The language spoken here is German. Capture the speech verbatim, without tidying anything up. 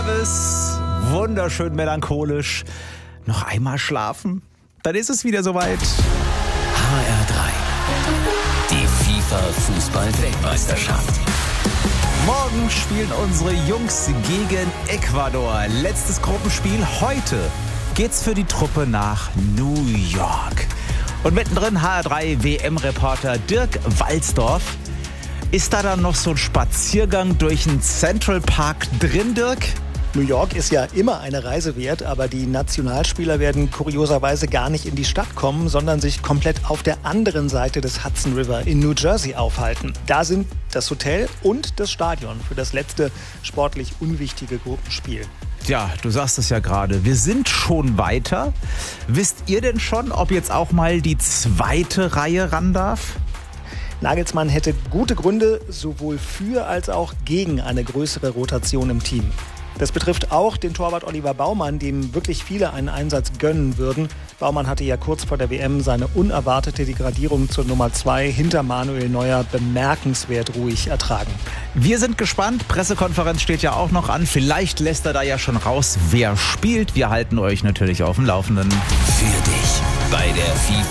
nervös, wunderschön melancholisch. Noch einmal schlafen? Dann ist es wieder soweit. H R drei. Die FIFA-Fußball-Weltmeisterschaft. Morgen spielen unsere Jungs gegen Ecuador. Letztes Gruppenspiel. Heute geht's für die Truppe nach New York. Und mittendrin H R drei W M-Reporter Dirk Walzdorf. Ist da dann noch so ein Spaziergang durch den Central Park drin, Dirk? New York ist ja immer eine Reise wert, aber die Nationalspieler werden kurioserweise gar nicht in die Stadt kommen, sondern sich komplett auf der anderen Seite des Hudson River in New Jersey aufhalten. Da sind das Hotel und das Stadion für das letzte sportlich unwichtige Gruppenspiel. Ja, du sagst es ja gerade, wir sind schon weiter. Wisst ihr denn schon, ob jetzt auch mal die zweite Reihe ran darf? Nagelsmann hätte gute Gründe, sowohl für als auch gegen eine größere Rotation im Team. Das betrifft auch den Torwart Oliver Baumann, dem wirklich viele einen Einsatz gönnen würden. Baumann hatte ja kurz vor der W M seine unerwartete Degradierung zur Nummer zwei hinter Manuel Neuer bemerkenswert ruhig ertragen. Wir sind gespannt. Pressekonferenz steht ja auch noch an. Vielleicht lässt er da ja schon raus, wer spielt. Wir halten euch natürlich auf dem Laufenden. Für dich bei der FIFA